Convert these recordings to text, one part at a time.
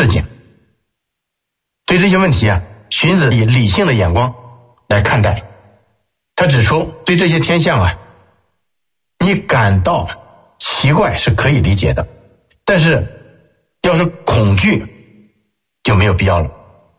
事件。对这些问题啊，荀子以理性的眼光来看待。他指出，对这些天象啊，你感到奇怪是可以理解的，但是要是恐惧就没有必要了。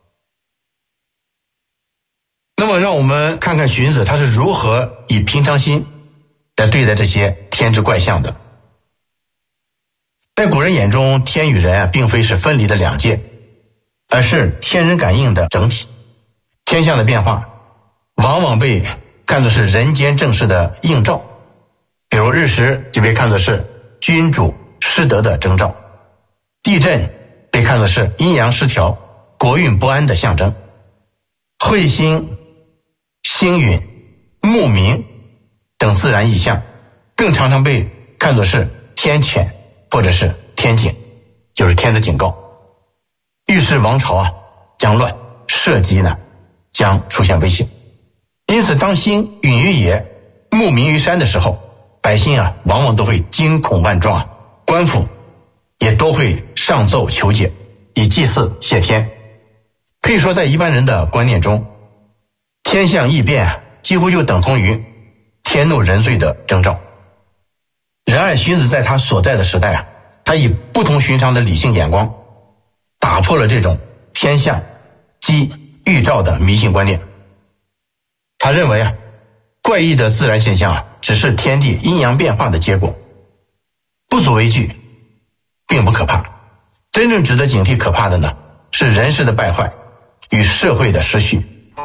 那么让我们看看荀子他是如何以平常心来对待这些天之怪象的。在古人眼中，天与人啊并非是分离的两界，而是天人感应的整体。天象的变化往往被看作是人间正事的映照，比如日食就被看作是君主失德的征兆，地震被看作是阴阳失调、国运不安的象征，彗星、星陨、牧民等自然异象更常常被看作是天谴或者是天警，就是天的警告，预示王朝啊将乱，社稷呢将出现危险。因此当星陨于野，牧民于山的时候，百姓啊往往都会惊恐万状啊，官府也都会上奏求解，以祭祀谢天。可以说在一般人的观念中，天象异变啊几乎就等同于天怒人罪的征兆。然而荀子在他所在的时代啊，他以不同寻常的理性眼光打破了这种天象即预兆的迷信观念。他认为啊，怪异的自然现象啊只是天地阴阳变化的结果，不足为惧，并不可怕。真正值得警惕可怕的呢，是人世的败坏与社会的失序。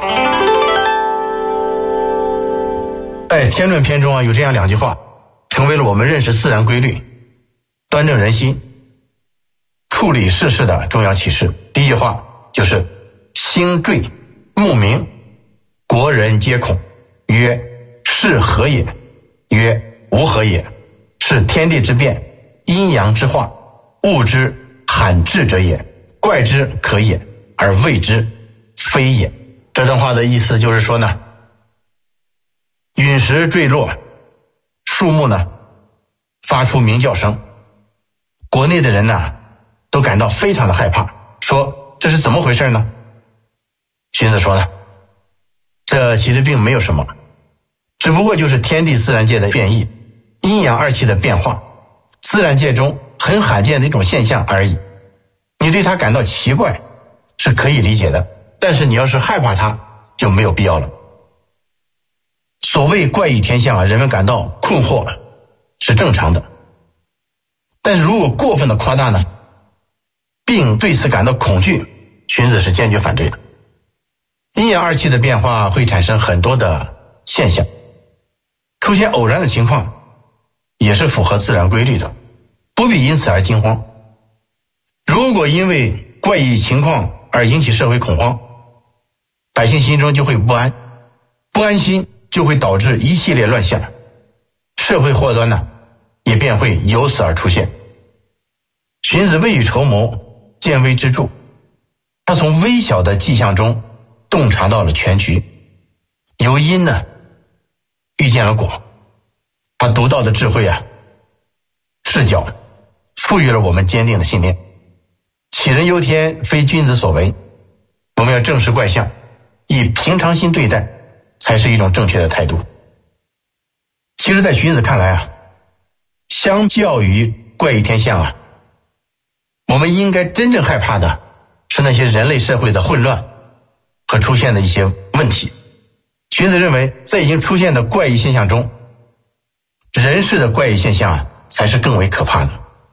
在《天论》篇中啊，有这样两句话，成为了我们认识自然规律、端正人心、处理世事的重要启示。第一句话就是星坠牧鸣，国人皆恐，曰是何也？曰无何也。是天地之变，阴阳之化，物之罕至者也，怪之可也，而谓之非也。这段话的意思就是说呢，陨石坠落，树木呢发出鸣叫声，国内的人呢都感到非常的害怕，说这是怎么回事呢？荀子说呢，这其实并没有什么，只不过就是天地自然界的变异，阴阳二气的变化，自然界中很罕见的一种现象而已。你对它感到奇怪是可以理解的，但是你要是害怕它就没有必要了。所谓怪异天象啊，人们感到困惑是正常的，但是如果过分的夸大呢，并对此感到恐惧，荀子是坚决反对的。阴阳二气的变化会产生很多的现象，出现偶然的情况也是符合自然规律的，不必因此而惊慌。如果因为怪异情况而引起社会恐慌，百姓心中就会不安，不安心就会导致一系列乱象，社会祸端呢也便会由此而出现。荀子未雨绸缪，见微知著，他从微小的迹象中洞察到了全局，由因呢遇见了果。他独到的智慧啊视角赋予了我们坚定的信念，杞人忧天非君子所为，我们要正视怪象，以平常心对待才是一种正确的态度。其实在荀子看来啊，相较于怪异天象啊，我们应该真正害怕的是那些人类社会的混乱和出现的一些问题。荀子认为，在已经出现的怪异现象中，人世的怪异现象啊才是更为可怕的。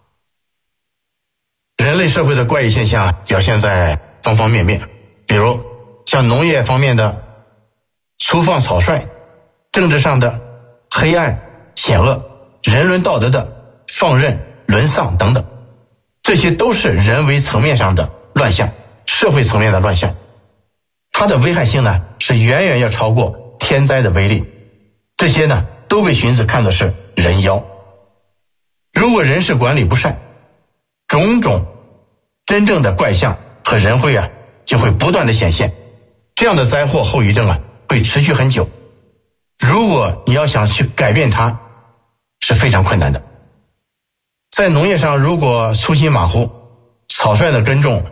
人类社会的怪异现象表现在方方面面，比如像农业方面的粗放草率，政治上的黑暗险恶，人伦道德的放任沦丧等等，这些都是人为层面上的乱象，社会层面的乱象。它的危害性呢是远远要超过天灾的威力，这些呢都被荀子看作是人妖。如果人事管理不善，种种真正的怪象和人祸啊就会不断的显现，这样的灾祸后遗症啊会持续很久。如果你要想去改变它，是非常困难的。在农业上，如果粗心马虎、草率的耕种